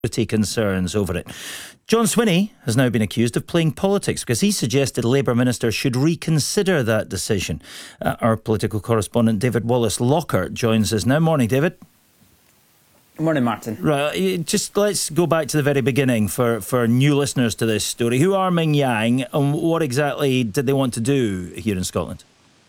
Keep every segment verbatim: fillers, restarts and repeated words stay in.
concerns over it. John Swinney has now been accused of playing politics because he suggested Labour ministers should reconsider that decision. Uh, our political correspondent David Wallace-Lockhart joins us now. Morning, David. Good morning, Martin. Right, just let's go back to the very beginning for, for new listeners to this story. Who are Ming Yang and what exactly did they want to do here in Scotland?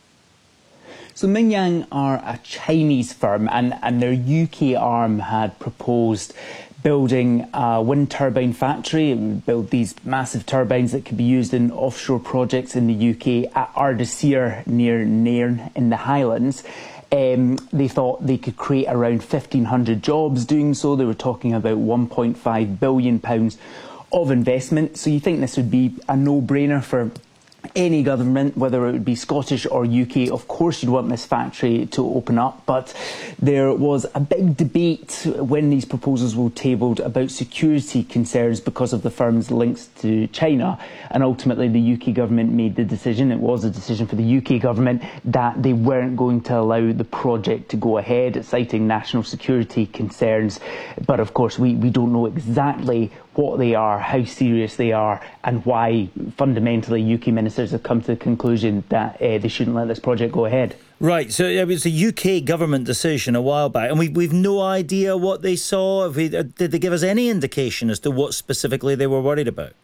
So Ming Yang are a Chinese firm, and, and their U K arm had proposed building a wind turbine factory. It would build these massive turbines that could be used in offshore projects in the U K at Ardersier near Nairn in the Highlands. Um, they thought they could create around fifteen hundred jobs doing so. They were talking about one point five billion pounds of investment. So you think this would be a no-brainer for any government, whether it would be Scottish or U K. Of course you'd want this factory to open up, but there was a big debate when these proposals were tabled about security concerns because of the firm's links to China, and ultimately the U K government made the decision, it was a decision for the U K government, that they weren't going to allow the project to go ahead, citing national security concerns. But of course we, we don't know exactly what they are, how serious they are, and why fundamentally U K ministers have come to the conclusion that uh, they shouldn't let this project go ahead. Right, so it was a U K government decision a while back, and we, we've no idea what they saw. Have we, did they give us any indication as to what specifically they were worried about?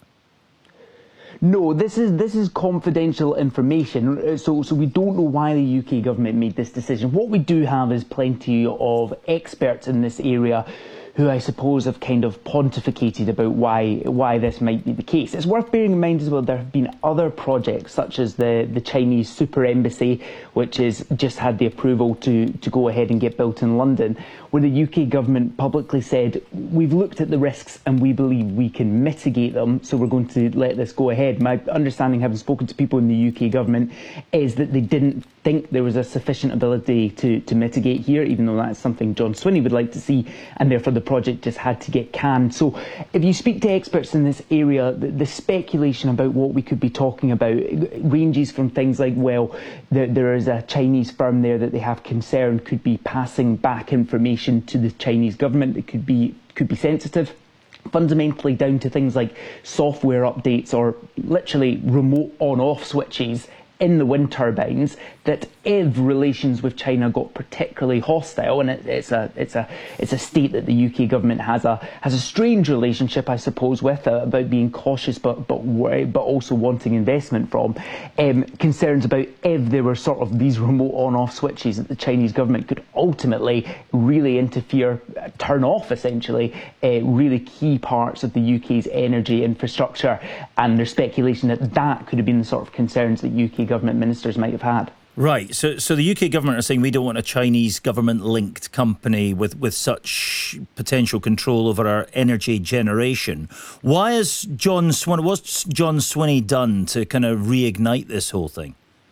No, this is this is confidential information, so so we don't know why the U K government made this decision. What we do have is plenty of experts in this area who I suppose have kind of pontificated about why why this might be the case. It's worth bearing in mind as well there have been other projects such as the, the Chinese Super Embassy, which has just had the approval to, to go ahead and get built in London, where the U K government publicly said, we've looked at the risks and we believe we can mitigate them, so we're going to let this go ahead. My understanding, having spoken to people in the U K government, is that they didn't think there was a sufficient ability to, to mitigate here, even though that's something John Swinney would like to see, and therefore the project just had to get canned. So if you speak to experts in this area, the, the speculation about what we could be talking about ranges from things like, well, there, there is a Chinese firm there that they have concern could be passing back information to the Chinese government that could be could be sensitive, fundamentally down to things like software updates or literally remote on-off switches in the wind turbines, that if relations with China got particularly hostile, and it, it's a it's a it's a state that the U K government has a has a strange relationship, I suppose, with uh, about being cautious but but but also wanting investment from, um, concerns about if there were sort of these remote on-off switches that the Chinese government could ultimately really interfere, uh, turn off essentially uh, really key parts of the U K's energy infrastructure, and there's speculation that that could have been the sort of concerns that U K government ministers might have had. Right, so so the U K government are saying we don't want a Chinese government-linked company with, with such potential control over our energy generation. Why has John Swinney, what's John Swinney done to kind of reignite this whole thing?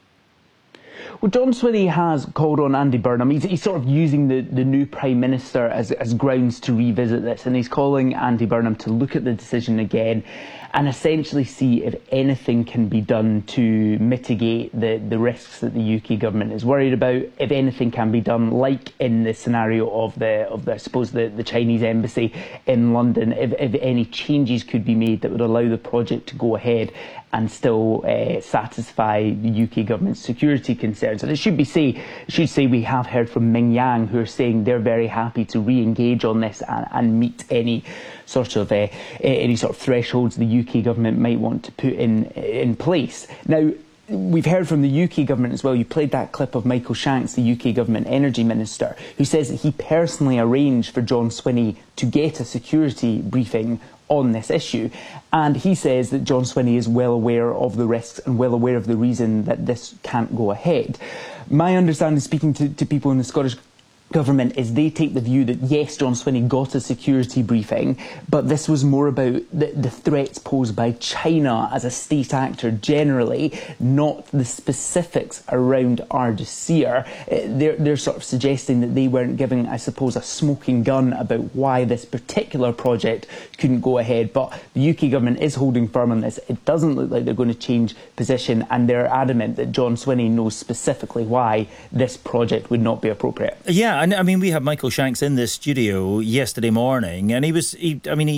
Well, John Swinney has called on Andy Burnham. He's, he's sort of using the, the new Prime Minister as, as grounds to revisit this, and he's calling Andy Burnham to look at the decision again and essentially see if anything can be done to mitigate the, the risks that the U K government is worried about, if anything can be done, like in the scenario of the, of the I suppose, the, the Chinese embassy in London, if, if any changes could be made that would allow the project to go ahead and still uh, satisfy the U K government's security concerns. And it should be say, it should say we have heard from Ming Yang, who are saying they're very happy to re-engage on this and, and meet any sort of uh, any sort of thresholds the U K government might want to put in in place. Now, we've heard from the U K government as well. You played that clip of Michael Shanks, the U K government energy minister, who says that he personally arranged for John Swinney to get a security briefing on this issue, and he says that John Swinney is well aware of the risks and well aware of the reason that this can't go ahead. My understanding, speaking to, to people in the Scottish government, is they take the view that yes, John Swinney got a security briefing, but this was more about the, the threats posed by China as a state actor generally, not the specifics around Ardersier. Uh, they're, they're sort of suggesting that they weren't giving, I suppose, a smoking gun about why this particular project couldn't go ahead. But the U K government is holding firm on this. It doesn't look like they're going to change position, and they're adamant that John Swinney knows specifically why this project would not be appropriate. Yeah, and I mean, we had Michael Shanks in this studio yesterday morning, and he was, he, I mean, he